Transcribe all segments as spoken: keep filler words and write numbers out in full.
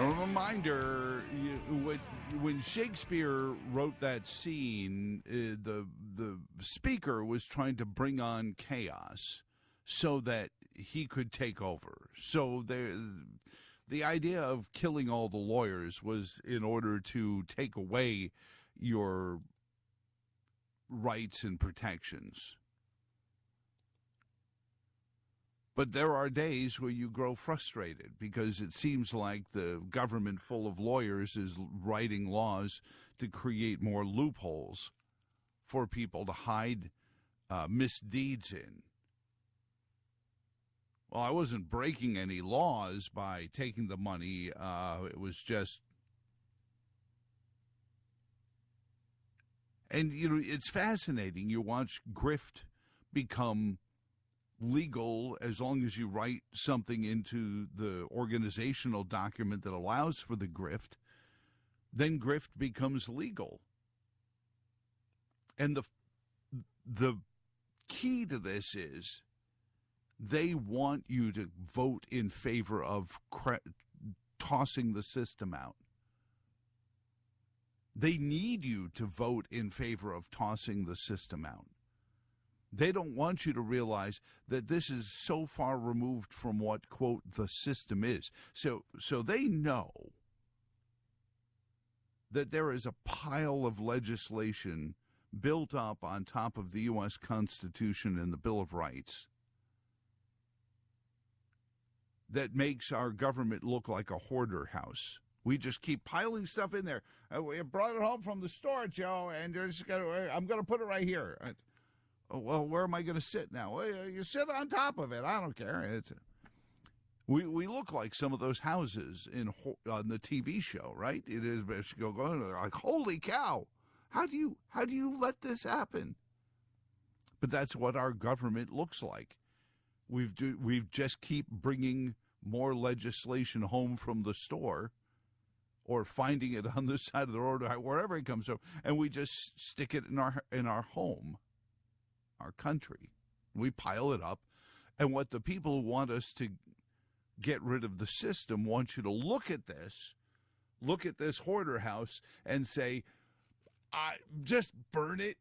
A reminder, you, when, when Shakespeare wrote that scene, uh, the the speaker was trying to bring on chaos so that he could take over. So there, the idea of killing all the lawyers was in order to take away your rights and protections. But there are days where you grow frustrated because it seems like the government full of lawyers is writing laws to create more loopholes for people to hide uh, misdeeds in. Well, I wasn't breaking any laws by taking the money. Uh, it was just... And, you know, it's fascinating. You watch grift become legal as long as you write something into the organizational document that allows for the grift, then grift becomes legal. And the the key to this is they want you to vote in favor of cre- tossing the system out. They need you to vote in favor of tossing the system out. They don't want you to realize that this is so far removed from what, quote, the system is. So, so they know that there is a pile of legislation built up on top of the U S Constitution and the Bill of Rights that makes our government look like a hoarder house. We just keep piling stuff in there. Uh, we brought it home from the store, Joe, and just gonna, I'm going to put it right here. Uh, oh, well, where am I going to sit now? Well, you sit on top of it. I don't care. It's, we we look like some of those houses in on the T V show, right? It is go going like, holy cow! How do you how do you let this happen? But that's what our government looks like. We've do, we've just keep bringing more legislation home from the store, or finding it on the side of the road, wherever it comes from, and we just stick it in our in our home, our country. We pile it up, and what the people who want us to get rid of the system want you to look at this, look at this hoarder house, and say, "I just burn it.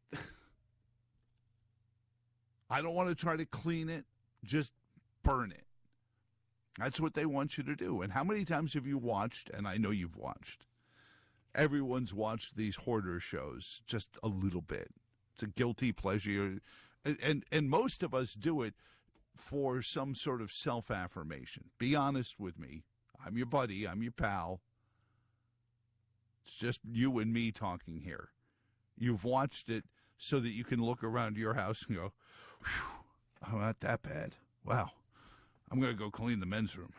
I don't want to try to clean it. Just burn it." That's what they want you to do. And how many times have you watched, and I know you've watched, everyone's watched these hoarder shows just a little bit. It's a guilty pleasure. And, and, and most of us do it for some sort of self-affirmation. Be honest with me. I'm your buddy. I'm your pal. It's just you and me talking here. You've watched it so that you can look around your house and go, whew, I'm not that bad. Wow. I'm going to go clean the men's room.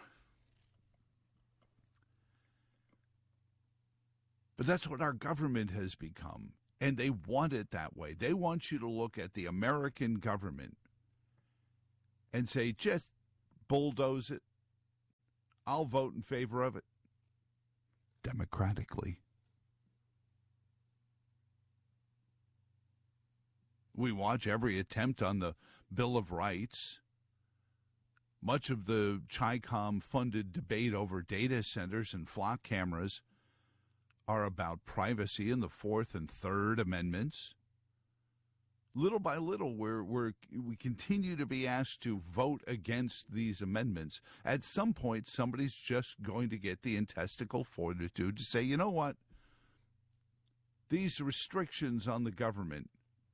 But that's what our government has become, and they want it that way. They want you to look at the American government and say, just bulldoze it. I'll vote in favor of it democratically. We watch every attempt on the Bill of Rights. Much of the Chi-Com-funded debate over data centers and flock cameras are about privacy in the Fourth and Third Amendments. Little by little, we're, we're, we continue to be asked to vote against these amendments. At some point, somebody's just going to get the intestinal fortitude to say, you know what? These restrictions on the government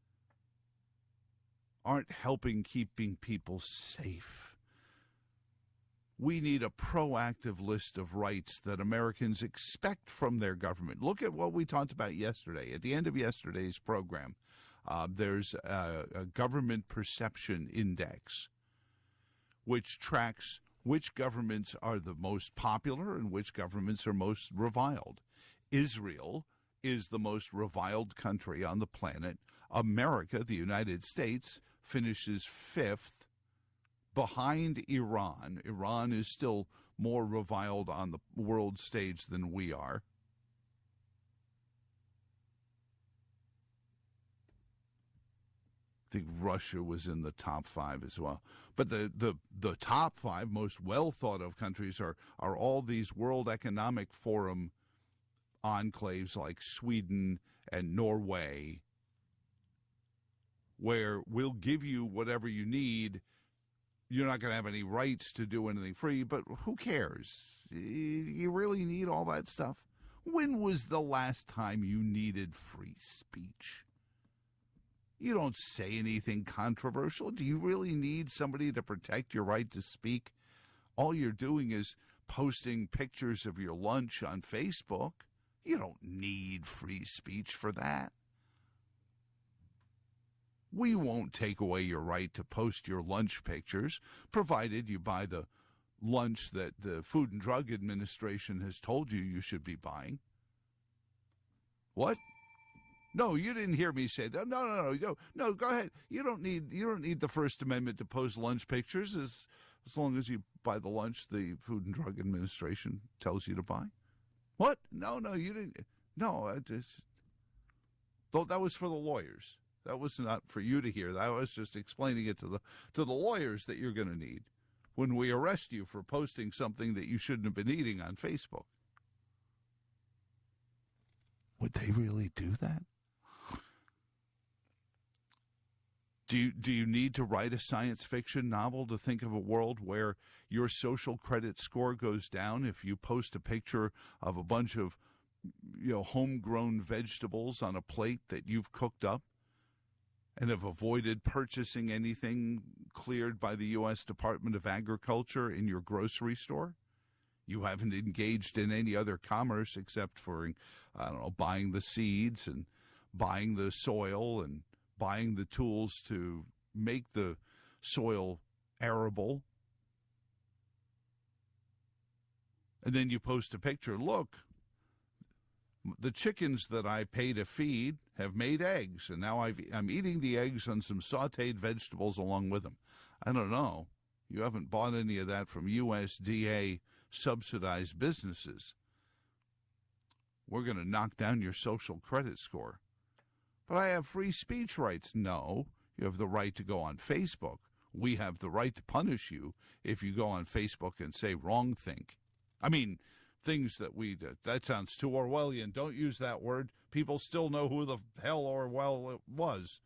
aren't helping keeping people safe. We need a proactive list of rights that Americans expect from their government. Look at what we talked about yesterday. At the end of yesterday's program, uh, there's a, a government perception index, which tracks which governments are the most popular and which governments are most reviled. Israel is the most reviled country on the planet. America, the United States, finishes fifth, behind Iran. Iran is still more reviled on the world stage than we are. I think Russia was in the top five as well. But the, the, the top five most well thought of countries are, are all these World Economic Forum enclaves like Sweden and Norway, where we'll give you whatever you need. You're not going to have any rights to do anything free, but who cares? You really need all that stuff? When was the last time you needed free speech? You don't say anything controversial. Do you really need somebody to protect your right to speak? All you're doing is posting pictures of your lunch on Facebook. You don't need free speech for that. We won't take away your right to post your lunch pictures, provided you buy the lunch that the Food and Drug Administration has told you you should be buying. What? No, you didn't hear me say that. No, no, no, no, no. Go ahead. You don't need you don't need the First Amendment to post lunch pictures as as long as you buy the lunch the Food and Drug Administration tells you to buy. What? No, no, you didn't. No, I just. Though that was for the lawyers. That was not for you to hear. I was just explaining it to the to the lawyers that you're going to need when we arrest you for posting something that you shouldn't have been eating on Facebook. Would they really do that? Do you, do you need to write a science fiction novel to think of a world where your social credit score goes down if you post a picture of a bunch of, you know, homegrown vegetables on a plate that you've cooked up and have avoided purchasing anything cleared by the U S Department of Agriculture in your grocery store? You haven't engaged in any other commerce except for, I don't know, buying the seeds and buying the soil and buying the tools to make the soil arable. And then you post a picture. Look, the chickens that I pay to feed have made eggs, and now I've, I'm eating the eggs and some sautéed vegetables along with them. I don't know. You haven't bought any of that from U S D A subsidized businesses. We're going to knock down your social credit score. But I have free speech rights. No, you have the right to go on Facebook. We have the right to punish you if you go on Facebook and say wrong think. I mean, things that we did. That sounds too Orwellian. Don't use that word. People still know who the hell Orwell it was.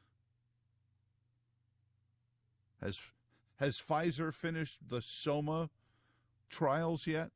Has has Pfizer finished the Soma trials yet?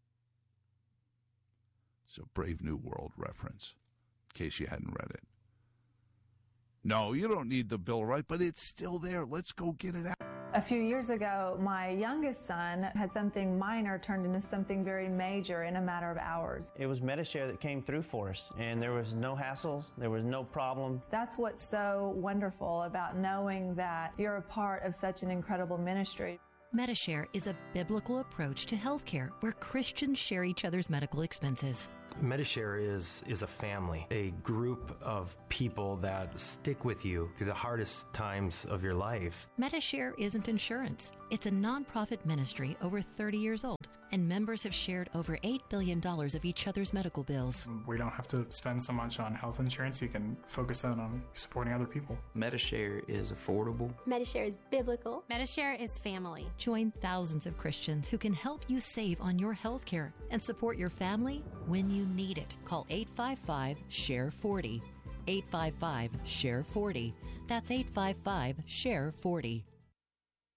It's a Brave New World reference, in case you hadn't read it. No, you don't need the Bill of Rights, but it's still there. Let's go get it out. A few years ago, my youngest son had something minor turned into something very major in a matter of hours. It was Medi-Share that came through for us, and there was no hassles, there was no problem. That's what's so wonderful about knowing that you're a part of such an incredible ministry. Medi-Share is a biblical approach to healthcare where Christians share each other's medical expenses. Medi-Share is, is a family, a group of people that stick with you through the hardest times of your life. Medi-Share isn't insurance. It's a nonprofit ministry over thirty years old, and members have shared over eight billion dollars of each other's medical bills. We don't have to spend so much on health insurance. You can focus that on supporting other people. Medi-Share is affordable. Medi-Share is biblical. Medi-Share is family. Join thousands of Christians who can help you save on your health care and support your family when you need it. Call eight five five, S H A R E forty. eight five five, S H A R E forty. That's eight five five, S H A R E forty.